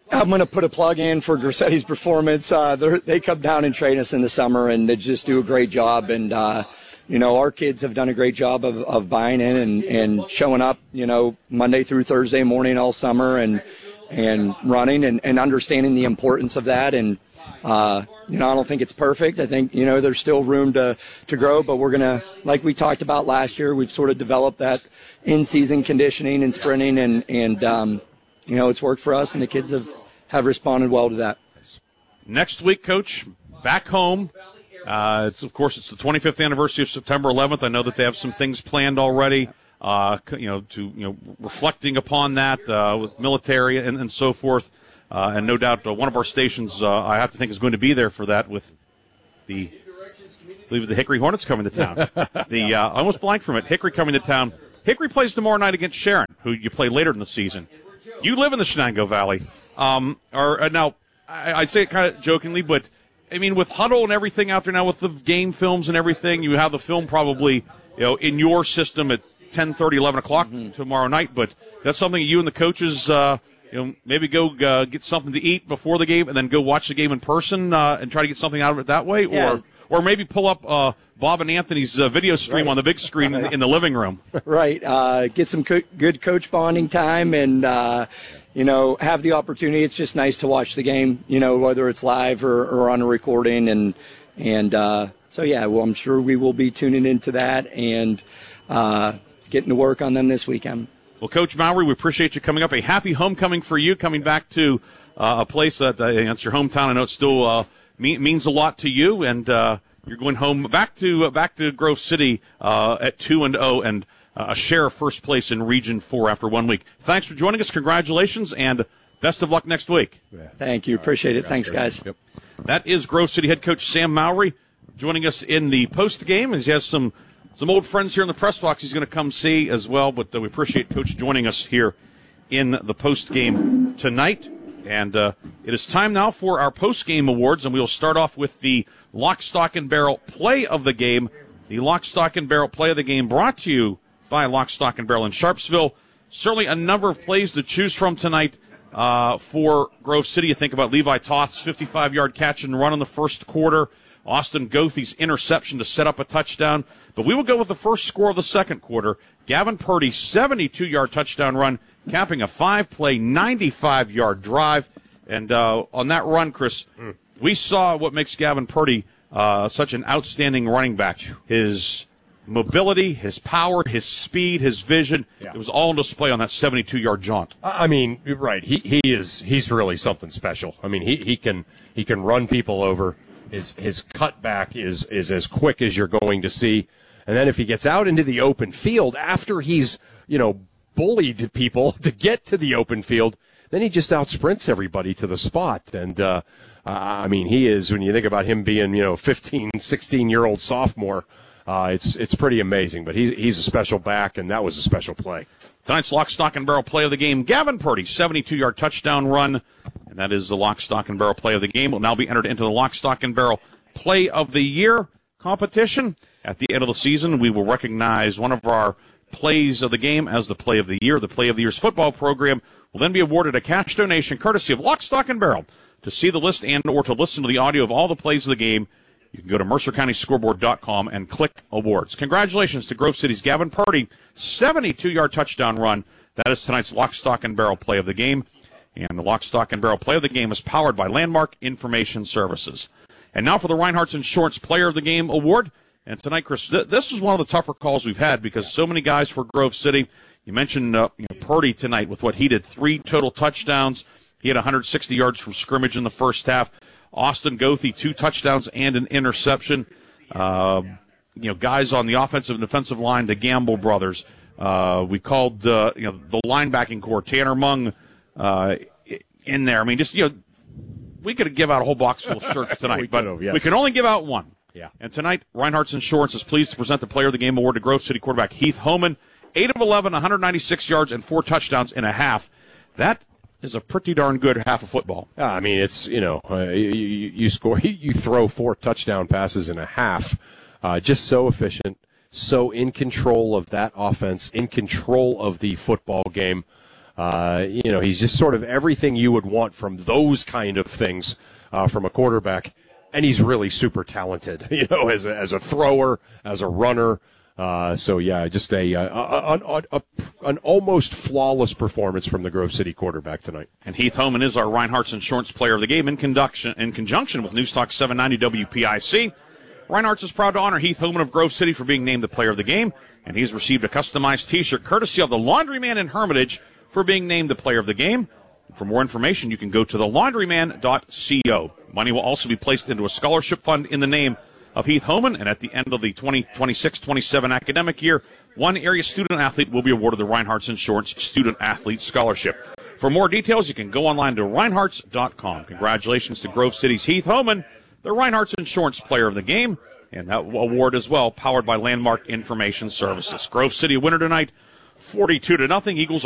I'm going to put a plug in for Grossetti's Performance. They come down and train us in the summer, and they just do a great job. And, our kids have done a great job of buying in and showing up, Monday through Thursday morning all summer and running and understanding the importance of that. And, I don't think it's perfect. I think, there's still room to grow, but we're going to, like we talked about last year, we've sort of developed that in-season conditioning and sprinting, and it's worked for us, and the kids have responded well to that. Next week, Coach, back home. It's the 25th anniversary of September 11th. I know that they have some things planned already, reflecting upon that with military and so forth. And no doubt one of our stations, I have to think, is going to be there for that with I believe the Hickory Hornets coming to town. I almost blanked from it. Hickory coming to town. Hickory plays tomorrow night against Sharon, who you play later in the season. You live in the Shenango Valley. Now, I say it kind of jokingly, but, I mean, with Huddle and everything out there now, with the game films and everything, you have the film probably, in your system at 10:30, 11 o'clock tomorrow night. But that's something you and the coaches, maybe go get something to eat before the game and then go watch the game in person and try to get something out of it that way? Yeah. Or maybe pull up Bob and Anthony's video stream on the big screen in the living room. Right. Get some good coach bonding time and, have the opportunity. It's just nice to watch the game, whether it's live or on a recording. I'm sure we will be tuning into that and getting to work on them this weekend. Well, Coach Mowry, we appreciate you coming up. A happy homecoming for you, coming back to a place that it's your hometown. I know it still means a lot to you, and you're going home back to Grove City at 2-0 and a share of first place in Region 4 after 1 week. Thanks for joining us. Congratulations, and best of luck next week. Thank you. Appreciate it. Thanks, guys. Yep. That is Grove City head coach Sam Mowry joining us in the post game, as he has some old friends here in the press box he's going to come see as well. But we appreciate Coach joining us here in the post game tonight. And it is time now for our post game awards, and we will start off with the Lock, Stock, and Barrel Play of the Game. The Lock, Stock, and Barrel Play of the Game brought to you by Lock, Stock, and Barrel in Sharpsville. Certainly a number of plays to choose from tonight for Grove City. You think about Levi Toth's 55-yard catch and run in the first quarter, Austin Gothe's interception to set up a touchdown. But we will go with the first score of the second quarter. Gavin Purdy's 72-yard touchdown run, capping a 5-play, 95-yard drive. And on that run, Chris, we saw what makes Gavin Purdy such an outstanding running back. His mobility, his power, his speed, his vision, it was all on display on that 72-yard jaunt. I mean, right, he's really something special. I mean, he can run people over. His cutback is as quick as you're going to see. And then if he gets out into the open field after he's, bullied people to get to the open field, then he just outsprints everybody to the spot. And, I mean, he is, when you think about him being, 15, 16-year-old sophomore, it's pretty amazing. But he's a special back, and that was a special play. Tonight's Lock, Stock, and Barrel Play of the Game, Gavin Purdy, 72-yard touchdown run. And that is the Lock, Stock, and Barrel Play of the Game. Will now be entered into the Lock, Stock, and Barrel Play of the Year competition. At the end of the season, we will recognize one of our plays of the game as the Play of the Year. The Play of the Year's football program will then be awarded a cash donation courtesy of Lock, Stock, and Barrel. To see the list and or to listen to the audio of all the plays of the game, you can go to MercerCountyScoreboard.com and click Awards. Congratulations to Grove City's Gavin Purdy, 72-yard touchdown run. That is tonight's Lock, Stock, and Barrel Play of the Game. And the Lock, Stock, and Barrel Play of the Game is powered by Landmark Information Services. And now for the Reinhardt's Insurance Player of the Game Award. And tonight, Chris, this is one of the tougher calls we've had because so many guys for Grove City. You mentioned Purdy tonight with what he did, 3 total touchdowns. He had 160 yards from scrimmage in the first half. Austin Gothe, 2 touchdowns and an interception. Guys on the offensive and defensive line, the Gamble brothers. We called the linebacking core, Tanner Mung, in there. I mean, just we could give out a whole box full of shirts tonight, we can only give out one. Yeah. And tonight, Reinhardt's Insurance is pleased to present the Player of the Game award to Grove City quarterback Heath Homan. 8 of 11, 196 yards and 4 touchdowns in a half. That is a pretty darn good half of football. I mean, it's you score, you throw 4 touchdown passes in a half, just so efficient, so in control of that offense, in control of the football game. He's just sort of everything you would want from those kind of things from a quarterback. And he's really super talented, as a thrower, as a runner. Just an almost flawless performance from the Grove City quarterback tonight. And Heath Homan is our Reinhardt's Insurance Player of the Game in conjunction with Newstalk 790 WPIC. Reinhardt's is proud to honor Heath Homan of Grove City for being named the Player of the Game, and he's received a customized T-shirt courtesy of the Laundryman in Hermitage for being named the Player of the Game. For more information, you can go to thelaundryman.co. Money will also be placed into a scholarship fund in the name of Heath Homan, and at the end of the 2026-27 academic year, one area student athlete will be awarded the Reinhardt's Insurance Student Athlete Scholarship. For more details, you can go online to reinhardts.com. Congratulations to Grove City's Heath Homan, the Reinhardt's Insurance Player of the Game, and that award as well, powered by Landmark Information Services. Grove City winner tonight, 42-0. Eagles